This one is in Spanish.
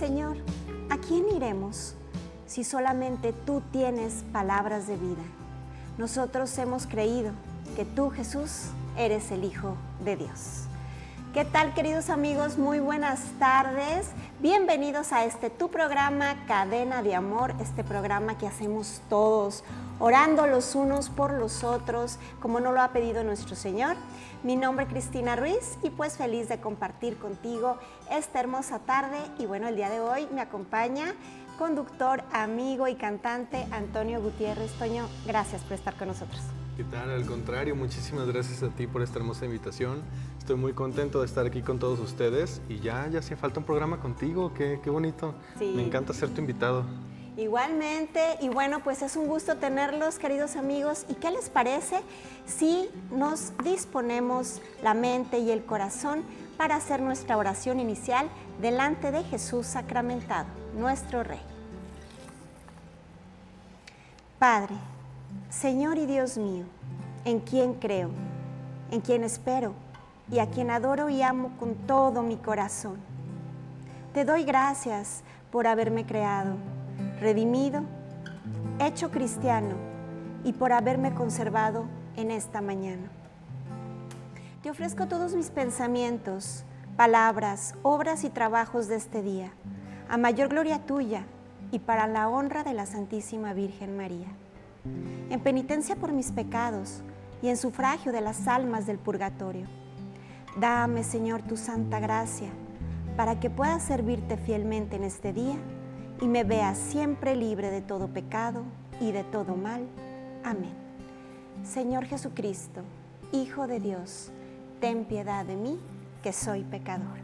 Señor, ¿a quién iremos si solamente tú tienes palabras de vida? Nosotros hemos creído que tú, Jesús, eres el Hijo de Dios. ¿Qué tal, queridos amigos? Muy buenas tardes. Bienvenidos a tu programa Cadena de Amor, este programa que hacemos todos, orando los unos por los otros, como nos lo ha pedido nuestro Señor. Mi nombre es Cristina Ruiz y pues feliz de compartir contigo esta hermosa tarde. Y bueno, el día de hoy me acompaña conductor, amigo y cantante Antonio Gutiérrez. Toño, gracias por estar con nosotros. ¿Qué tal? Al contrario, muchísimas gracias a ti por esta hermosa invitación. Estoy muy contento de estar aquí con todos ustedes y ya hacía falta un programa contigo, qué bonito. Sí. Me encanta ser tu invitado. Igualmente, y bueno, pues es un gusto tenerlos, queridos amigos. ¿Y qué les parece si nos disponemos la mente y el corazón para hacer nuestra oración inicial delante de Jesús sacramentado, nuestro Rey? Padre, Señor y Dios mío, en quien creo, en quien espero y a quien adoro y amo con todo mi corazón. Te doy gracias por haberme creado, redimido, hecho cristiano y por haberme conservado en esta mañana. Te ofrezco todos mis pensamientos, palabras, obras y trabajos de este día, a mayor gloria tuya y para la honra de la Santísima Virgen María. En penitencia por mis pecados y en sufragio de las almas del purgatorio. Dame, Señor, tu santa gracia, para que pueda servirte fielmente en este día y me veas siempre libre de todo pecado y de todo mal. Amén. Señor Jesucristo, Hijo de Dios, ten piedad de mí, que soy pecador.